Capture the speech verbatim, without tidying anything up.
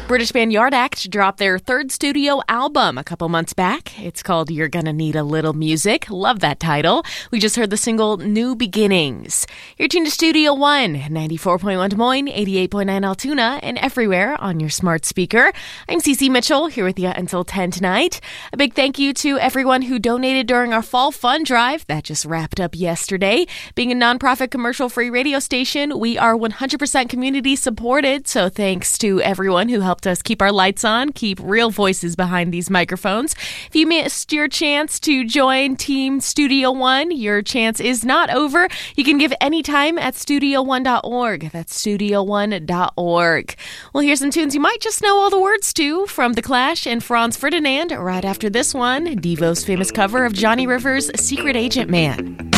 British band Yard Act dropped their third studio album a couple months back. It's called You're Gonna Need a Little Music. Love that title. We just heard the single New Beginnings. You're tuned to Studio One, ninety-four point one Des Moines, eighty-eight point nine Altoona, and everywhere on your smart speaker. I'm Cece Mitchell, here with you until ten tonight. A big thank you to everyone who donated during our Fall Fund Drive. That just wrapped up yesterday. Being a nonprofit commercial-free radio station, we are one hundred percent community supported, so thanks to everyone who helped us keep our lights on, keep real voices behind these microphones. If you missed your chance to join Team Studio One, your chance is not over. You can give anytime at studio one dot org. That's studio one dot org. Well, here's some tunes you might just know all the words to from The Clash and Franz Ferdinand. Right after this one, Devo's famous cover of Johnny Rivers' Secret Agent Man.